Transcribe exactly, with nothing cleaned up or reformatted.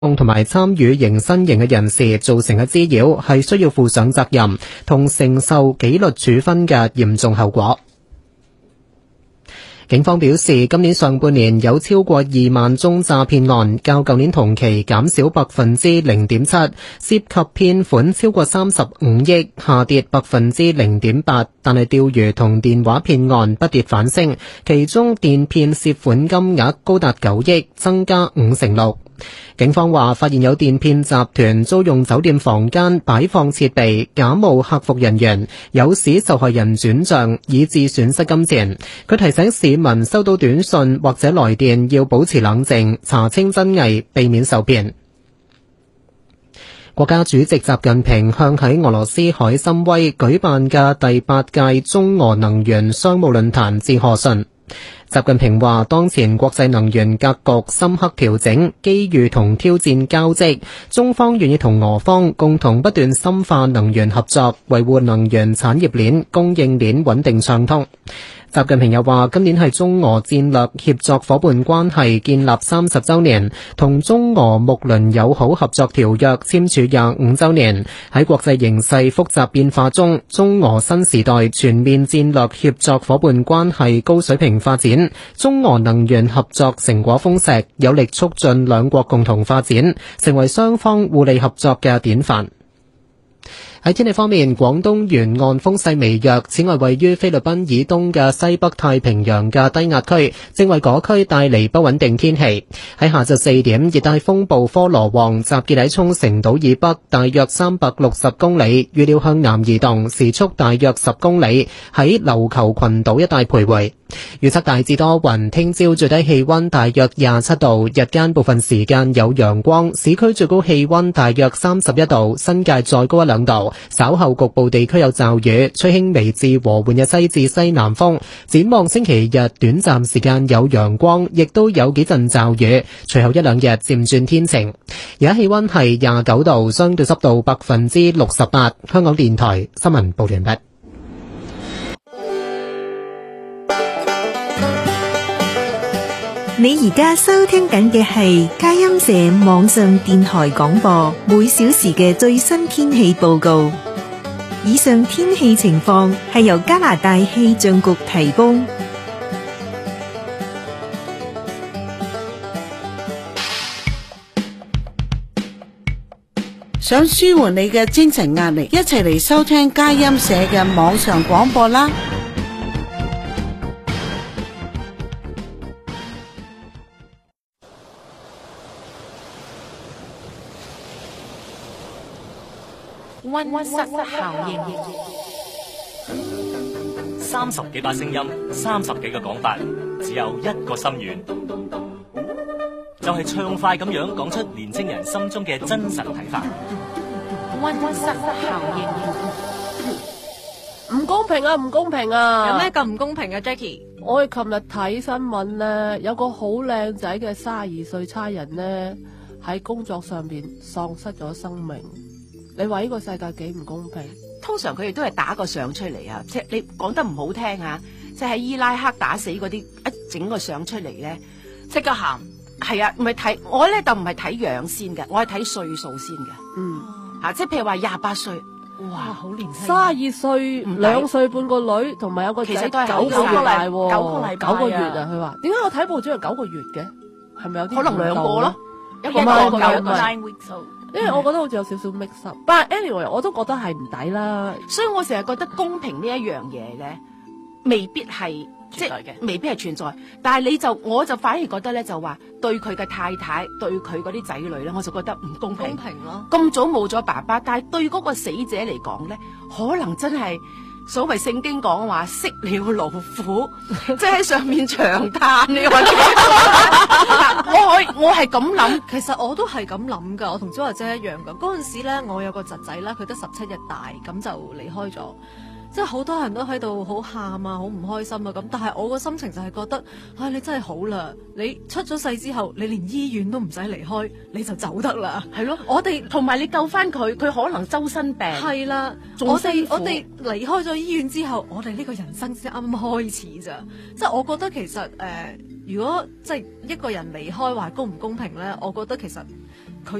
同埋參與迎新營嘅人士造成嘅滋擾，係需要負上責任同承受紀律處分嘅嚴重後果。警方表示，今年上半年有超過二萬宗詐騙案，較舊年同期減少百分之零點七，涉及騙款超過三十五億，下跌百分之零點八。但係釣魚同電話騙案不跌反升，其中電騙涉款金額高達九億，增加五成六。警方話發現有電騙集團租用酒店房間擺放設備，假冒客服人員，誘使受害人轉賬，以致損失金錢。佢提醒市民收到短信或者來電要保持冷靜，查清真偽，避免受騙。國家主席習近平向喺俄羅斯海參崴舉辦嘅第八屆中俄能源商務論壇致賀信。習近平話，當前國際能源格局深刻調整，機遇同挑戰交織，中方願意同俄方共同不斷深化能源合作，維護能源產業鏈、供應鏈穩定暢通。習近平又話，今年係中俄戰略協作伙伴關係建立三十週年，同中俄睦鄰友好合作條約簽署廿五週年。喺國際形勢複雜變化中，中俄新時代全面戰略協作伙伴關係高水平發展，中俄能源合作成果豐碩，有力促進兩國共同發展，成為雙方互利合作嘅典範。喺天氣方面，廣東沿岸風勢微弱，此外位於菲律賓以東嘅西北太平洋嘅低壓區正為嗰區帶嚟不穩定天氣。喺下晝四點，熱帶風暴科羅旺集結喺沖繩島以北大約三百六十公里，預料向南移動，時速大約十公里，喺琉球群島一帶徘徊。預測大致多雲，聽朝最低氣溫大約廿七度，日間部分時間有陽光，市區最高氣溫大約三十一度，新界再高一兩度。稍後局部地區有驟雨，吹輕微至和緩嘅西至西南風。展望星期日短暫時間有陽光，亦都有幾陣驟雨，隨後一兩日漸轉天晴。而家氣溫係廿九度，相對濕度百分之六十八。香港電台新聞報完畢。 你而家收聽緊嘅係佳音社網上電台廣播，每小時嘅最新天氣報告。以上天氣情況係由加拿大氣象局提供。 想舒緩你嘅精神壓力，一齊嚟收聽佳音社嘅網上廣播啦！ 溫室效應， 三十幾把聲音，三十幾個講法，只有一個心願，就係暢快咁樣講出年青人心中嘅真實睇法。 溫室效應，唔公平啊！唔公平啊！ 有咩咁唔公平啊 ，Jackie？ 我哋琴日睇新聞咧，有個好靚仔嘅三十二歲差人咧，喺工作上邊喪失咗生命。你話呢個世界幾唔公平？ 通常佢哋都係打個相出嚟啊，即係你講得唔好聽啊，即係喺伊拉克打死嗰啲一整個相出嚟咧，即刻喊。係啊，唔係睇我咧就唔係睇樣先嘅，我係睇歲數先嘅。 嗯， 啊，即係譬如話廿八歲，哇，好年輕。 三十二歲，兩歲半個女，同埋有個仔九個月大，九個禮九個月啊！佢話點解我睇報紙係九個月嘅？係咪有啲可能兩個咯？一個九個月一個 nine weeks。 因為我覺得好似有少少 mix up，但係 anyway 我都覺得係唔抵啦。 所以我成日覺得公平呢一樣嘢咧，未必係即係未必係存在。但係你就我就反而覺得咧，就話對佢嘅太太，對佢嗰啲仔女咧，我就覺得唔公平。 公平咯。 咁早冇咗爸爸，但係對嗰個死者嚟講咧，可能真係所謂聖經講話，息了勞苦，即係喺上面長嘆你話。我可以，我係咁諗， 其實我都係咁諗噶，我同小華姐一樣噶。嗰陣時咧，我有個侄仔咧，佢得十七日大，咁就離開咗。即係好多人都喺度好喊啊，好唔開心啊咁。但係我個心情就係覺得，唉、哎，你真係好啦，你出咗世之後，你連醫院都唔使離開，你就走得啦。 係咯，我哋同埋你救翻佢，佢可能周身病。 係啦，我哋我哋離開咗醫院之後，我哋呢個人生先啱啱開始咋。即係我覺得其實誒、呃，如果即係一個人離開話公唔公平咧，我覺得其實